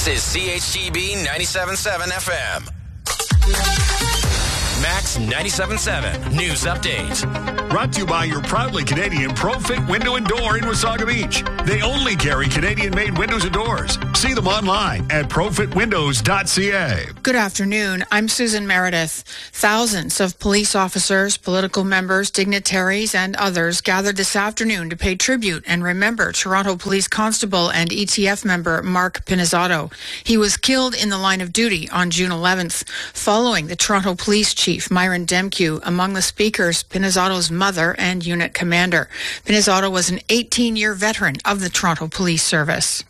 is CHGB 97.7 FM. Max 97.7 News Update. Brought to you by your proudly Canadian ProFit Window and Door in Wasaga Beach. They only carry Canadian-made windows and doors. See them online at profitwindows.ca. Good afternoon. I'm Susan Meredith. Thousands of police officers, political members, dignitaries, and others gathered this afternoon to pay tribute and remember Toronto Police Constable and ETF member Mark Pinizzotto. He was killed in the line of duty on June 11th. Following the Toronto Police Chief, Myron Demkiw, among the speakers, Pinizzotto's mother and unit commander. Pinizzotto was an 18-year veteran of the Toronto Police Service.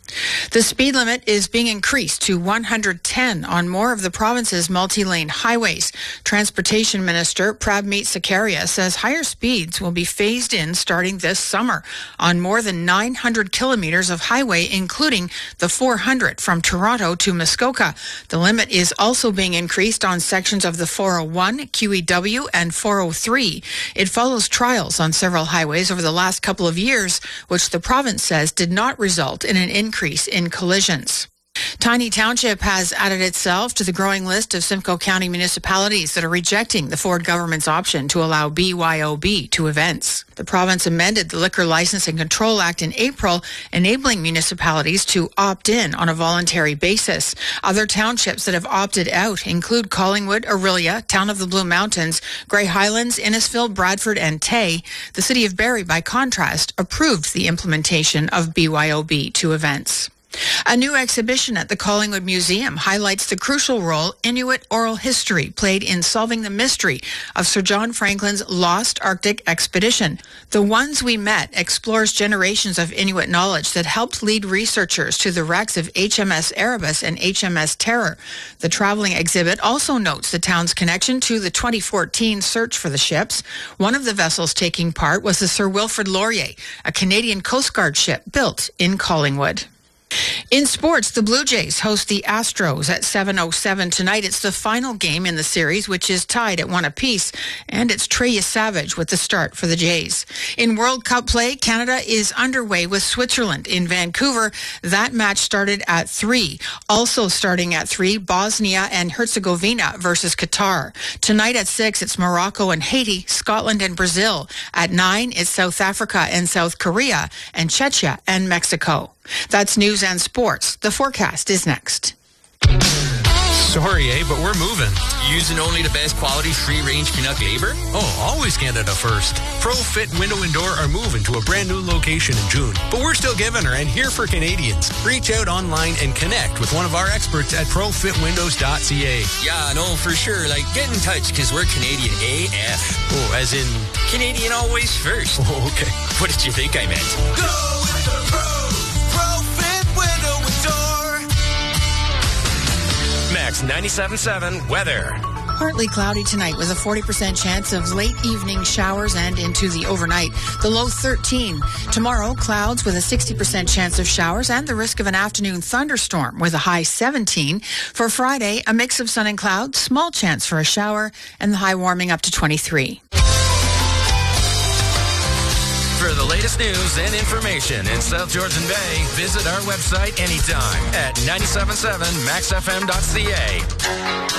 The speed limit is being increased to 110 on more of the province's multi-lane highways. Transportation Minister Prabmeet Sakaria says higher speeds will be phased in starting this summer on more than 900 kilometers of highway, including the 400 from Toronto to Muskoka. The limit is also being increased on sections of the 401, QEW, and 403. It follows trials on several highways over the last couple of years, which the province says did not result in an increase in collisions. Tiny Township has added itself to the growing list of Simcoe County municipalities that are rejecting the Ford government's option to allow BYOB to events. The province amended the Liquor License and Control Act in April, enabling municipalities to opt in on a voluntary basis. Other townships that have opted out include Collingwood, Orillia, Town of the Blue Mountains, Grey Highlands, Innisfil, Bradford, and Tay. The city of Barrie, by contrast, approved the implementation of BYOB to events. A new exhibition at the Collingwood Museum highlights the crucial role Inuit oral history played in solving the mystery of Sir John Franklin's lost Arctic expedition. The Ones We Met explores generations of Inuit knowledge that helped lead researchers to the wrecks of HMS Erebus and HMS Terror. The traveling exhibit also notes the town's connection to the 2014 search for the ships. One of the vessels taking part was the Sir Wilfrid Laurier, a Canadian Coast Guard ship built in Collingwood. In sports, the Blue Jays host the Astros at 7:07 tonight. It's the final game in the series, which is tied at 1 apiece, and it's Trey Savage with the start for the Jays. In World Cup play, Canada is underway with Switzerland in Vancouver. That match started at 3. Also starting at 3, Bosnia and Herzegovina versus Qatar. Tonight at 6, it's Morocco and Haiti, Scotland and Brazil. At 9, it's South Africa and South Korea, and Czechia and Mexico. That's news and sports. The forecast is next. Sorry, but we're moving. Using only the best quality free-range Canuck labor? Oh, always Canada first. ProFit Window and Door are moving to a brand new location in June. But we're still giving her and here for Canadians. Reach out online and connect with one of our experts at profitwindows.ca. Yeah, no, for sure. Like, get in touch because we're Canadian AF. Oh, as in? Canadian always first. Oh, okay. What did you think I meant? Go with the ProFit Window and Door. Max 97.7 weather. Partly cloudy tonight with a 40% chance of late evening showers and into the overnight. The low 13. Tomorrow, clouds with a 60% chance of showers and the risk of an afternoon thunderstorm with a high 17. For Friday, a mix of sun and clouds, small chance for a shower, and the high warming up to 23. For the latest news and information in South Georgian Bay, visit our website anytime at 97.7maxfm.ca.